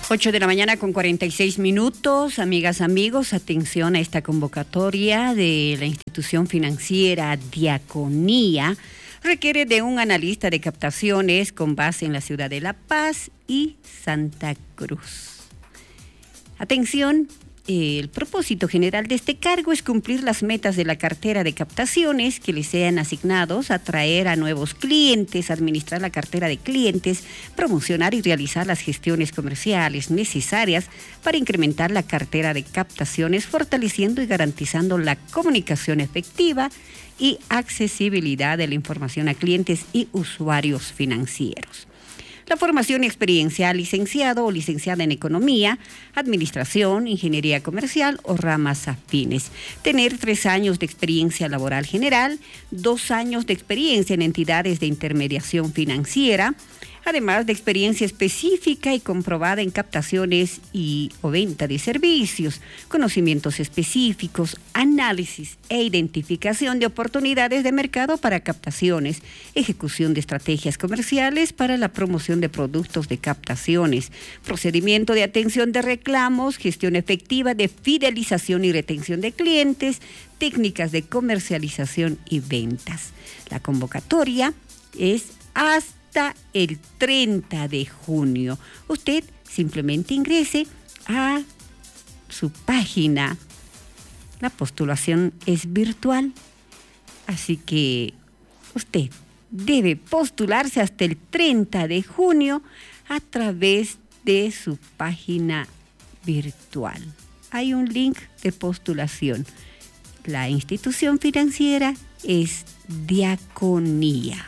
8 de la mañana con 46 minutos. Amigas, amigos, atención a esta convocatoria de la institución financiera Diaconía. Requiere de un analista de captaciones con base en la ciudad de La Paz y Santa Cruz. Atención. El propósito general de este cargo es cumplir las metas de la cartera de captaciones que le sean asignados, atraer a nuevos clientes, administrar la cartera de clientes, promocionar y realizar las gestiones comerciales necesarias para incrementar la cartera de captaciones, fortaleciendo y garantizando la comunicación efectiva y accesibilidad de la información a clientes y usuarios financieros. La formación y experiencia: licenciado o licenciada en Economía, Administración, Ingeniería Comercial o ramas afines. Tener 3 años de experiencia laboral general, 2 años de experiencia en entidades de intermediación financiera, además de experiencia específica y comprobada en captaciones o venta de servicios, conocimientos específicos, análisis e identificación de oportunidades de mercado para captaciones, ejecución de estrategias comerciales para la promoción de productos de captaciones, procedimiento de atención de reclamos, gestión efectiva de fidelización y retención de clientes, técnicas de comercialización y ventas. La convocatoria es hasta el 30 de junio. Usted simplemente ingrese a su página. La postulación es virtual, así que usted debe postularse hasta el 30 de junio a través de su página virtual. Hay un link de postulación. La institución financiera es Diaconía.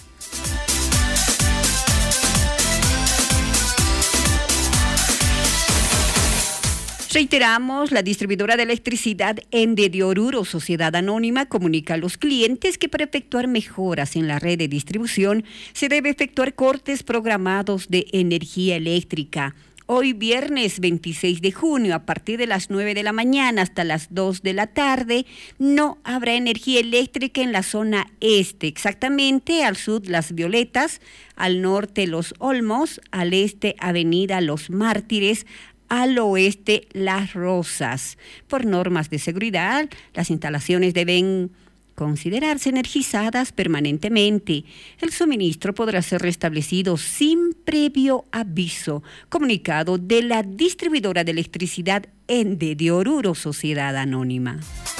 Reiteramos, la distribuidora de electricidad Ende de Oruro, Sociedad Anónima, comunica a los clientes que para efectuar mejoras en la red de distribución se debe efectuar cortes programados de energía eléctrica. Hoy viernes 26 de junio, a partir de las 9 de la mañana hasta las 2 de la tarde, no habrá energía eléctrica en la zona este, exactamente al sur Las Violetas, al norte Los Olmos, al este Avenida Los Mártires, al oeste Las Rosas. Por normas de seguridad, las instalaciones deben considerarse energizadas permanentemente. El suministro podrá ser restablecido sin previo aviso. Comunicado de la distribuidora de electricidad Ende de Oruro, Sociedad Anónima.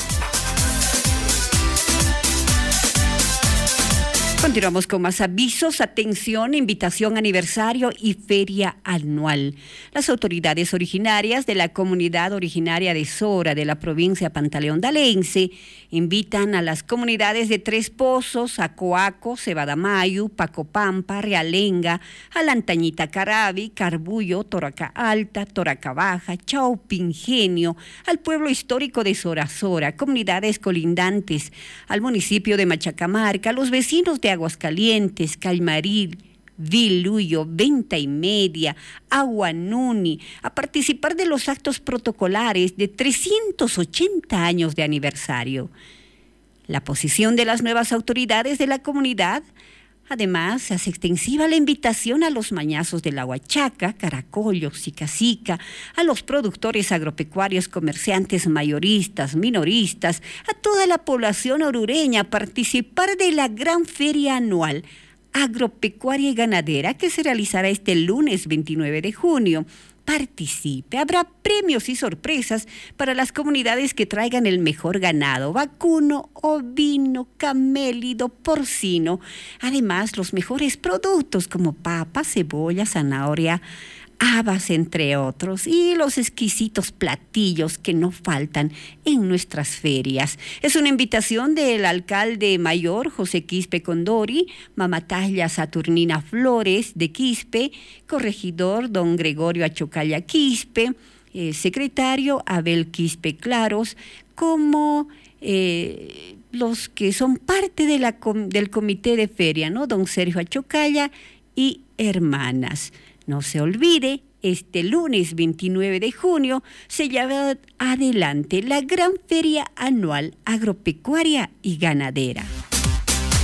Continuamos con más avisos. Atención, invitación, aniversario y feria anual. Las autoridades originarias de la comunidad originaria de Sora de la provincia Pantaleondalense invitan a las comunidades de Tres Pozos, Acoaco, Cebadamayu, Pacopampa, Realenga, Alantañita Carabi, Carbullo, Toraca Alta, Toraca Baja, Chaupingenio, al pueblo histórico de Sora, comunidades colindantes, al municipio de Machacamarca, los vecinos de Aguascalientes, Calmaril, Viluyo, Venta y Media, Aguanuni, a participar de los actos protocolares de 380 años de aniversario. La posición de las nuevas autoridades de la comunidad. Además, se hace extensiva la invitación a los mañazos de la Huachaca, Caracollo, Sicacica, a los productores agropecuarios, comerciantes mayoristas, minoristas, a toda la población orureña a participar de la gran feria anual agropecuaria y ganadera que se realizará este lunes 29 de junio. Participe, habrá premios y sorpresas para las comunidades que traigan el mejor ganado, vacuno, ovino, camélido, porcino. Además, los mejores productos como papa, cebolla, zanahoria, habas, entre otros, y los exquisitos platillos que no faltan en nuestras ferias. Es una invitación del alcalde mayor José Quispe Condori, mamatalla Saturnina Flores de Quispe, corregidor don Gregorio Achocalla Quispe, secretario Abel Quispe Claros, como los que son parte de del comité de feria, ¿no? Don Sergio Achocalla y hermanas. No se olvide, este lunes 29 de junio se lleva adelante la gran feria anual agropecuaria y ganadera.